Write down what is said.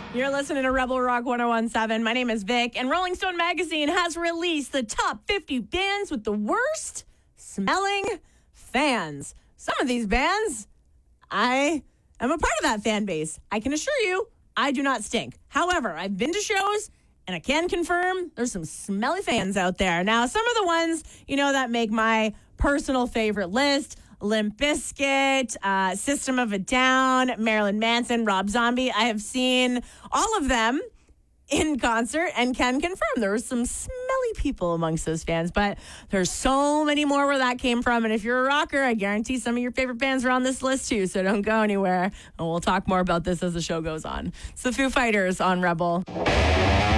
You're listening to Rebel Rock 1017. My name is Vic, and Rolling Stone magazine has released the top 50 bands with the worst smelling fans. Some of these bands, I am a part of that fan base. I can assure you, I do not stink. However, I've been to shows, and I can confirm there's some smelly fans out there. Now, some of the ones, that make my personal favorite list: Limp Bizkit, System of a Down, Marilyn Manson, Rob Zombie. I have seen all of them in concert and can confirm there were some smelly people amongst those fans, but there's so many more where that came from. And if you're a rocker, I guarantee some of your favorite bands are on this list too, so don't go anywhere. And we'll talk more about this as the show goes on. It's the Foo Fighters on Rebel.